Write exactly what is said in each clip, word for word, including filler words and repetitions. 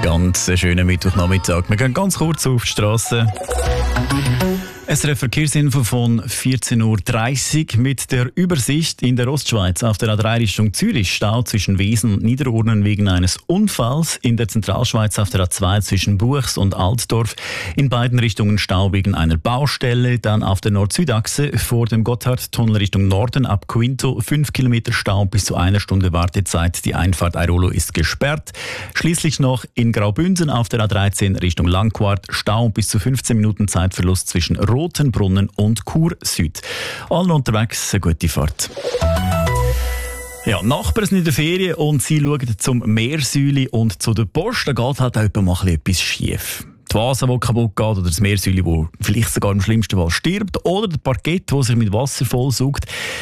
Ganz einen schönen Mittwochnachmittag. Wir gehen ganz kurz auf die Straße. Es ist eine Verkehrsinfo von vierzehn Uhr dreißig mit der Übersicht. In der Ostschweiz auf der A drei Richtung Zürich Stau zwischen Wesen und Niederurnen wegen eines Unfalls. In der Zentralschweiz auf der A zwei zwischen Buchs und Altdorf in beiden Richtungen Stau wegen einer Baustelle. Dann auf der Nord-Süd-Achse vor dem Gotthardtunnel Richtung Norden ab Quinto fünf Kilometer Stau bis zu einer Stunde Wartezeit. Die Einfahrt Airolo ist gesperrt. Schließlich noch in Graubünden auf der A dreizehn Richtung Langquart Stau bis zu fünfzehn Minuten Zeitverlust zwischen Rotenbrunnen und Chur Süd. Allen unterwegs eine gute Fahrt. Ja, Nachbarn sind in der Ferien und sie schauen zum Meersäule und zu der Post. Da geht halt auch mal etwas schief. Die Vase, die kaputt geht, oder das Meersäule, das vielleicht sogar im schlimmsten Fall stirbt, oder der Parkett, der sich mit Wasser vollsaugt.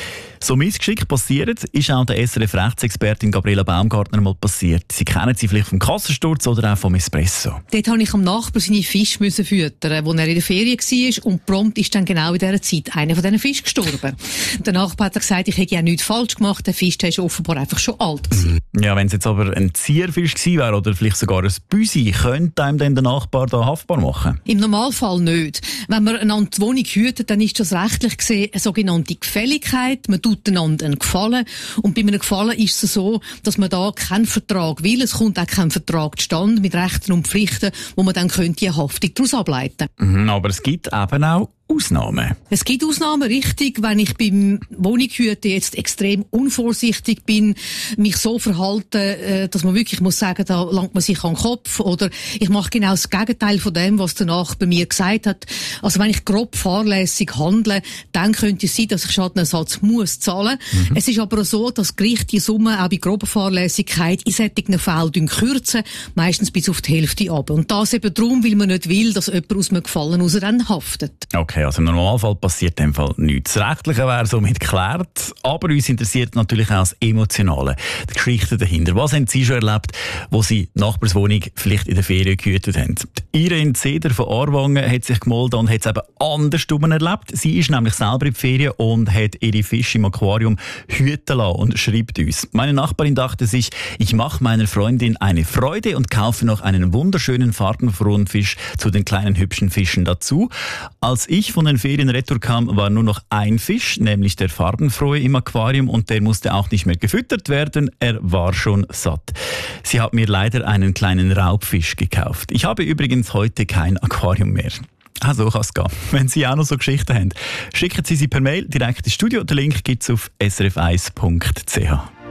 So Missgeschick passiert, ist auch der S R F-Rechtsexpertin Gabriela Baumgartner mal passiert. Sie kennen sie vielleicht vom Kassensturz oder auch vom Espresso. Dort musste ich am Nachbar seine Fische müssen füttern, wo er in der Ferien war. Und prompt ist dann genau in dieser Zeit einer von diesen Fischen gestorben. Der Nachbar hat gesagt, ich hätte ja nichts falsch gemacht. Der Fisch ist offenbar einfach schon alt gewesen. Ja, wenn es jetzt aber ein Zierfisch gewesen wäre oder vielleicht sogar ein Büsi, könnte einem dann der Nachbar da haftbar machen? Im Normalfall nicht. Wenn man einander die Wohnung hütet, dann ist das rechtlich gesehen eine sogenannte Gefälligkeit. Man tut einander einen Gefallen. Und bei einem Gefallen ist es so, dass man da keinen Vertrag will. Es kommt auch kein Vertrag zustande mit Rechten und Pflichten, wo man dann könnte eine Haftung daraus ableiten. Mhm, aber es gibt eben auch Ausnahmen. Es gibt Ausnahmen, richtig. Wenn ich beim Wohnungshüten jetzt extrem unvorsichtig bin, mich so verhalte, dass man wirklich muss sagen, da langt man sich an den Kopf, oder ich mache genau das Gegenteil von dem, was der Nachbar mir gesagt hat. Also wenn ich grob fahrlässig handle, dann könnte es sein, dass ich Schadenersatz muss zahlen. Mhm. Es ist aber auch so, dass Gerichte die Summe auch bei grober Fahrlässigkeit in solchen Fällen kürzen, meistens bis auf die Hälfte ab. Und das eben darum, weil man nicht will, dass jemand aus einem Gefallen raus dann haftet. Okay, also im Normalfall passiert in dem Fall nichts. Das Rechtliche wäre somit geklärt, aber uns interessiert natürlich auch das Emotionale, die Geschichte dahinter. Was haben Sie schon erlebt, wo Sie die Nachbarswohnung vielleicht in der Ferien gehütet haben? Die Irene Zeder von Aarwangen hat sich gemeldet und hat es eben andersrum erlebt. Sie ist nämlich selber in die Ferien und hat ihre Fische im Aquarium hüten lassen und schreibt uns: Meine Nachbarin dachte sich, ich mache meiner Freundin eine Freude und kaufe noch einen wunderschönen farbenfrohen Fisch zu den kleinen hübschen Fischen dazu. Als ich von den Ferien retour kam, war nur noch ein Fisch, nämlich der farbenfrohe im Aquarium, und der musste auch nicht mehr gefüttert werden, er war schon satt. Sie hat mir leider einen kleinen Raubfisch gekauft. Ich habe übrigens heute kein Aquarium mehr. Ah, so kann es gehen. Wenn Sie auch noch so Geschichten haben, schicken Sie sie per Mail direkt ins Studio. Den Link gibt es auf s r f eins punkt c h.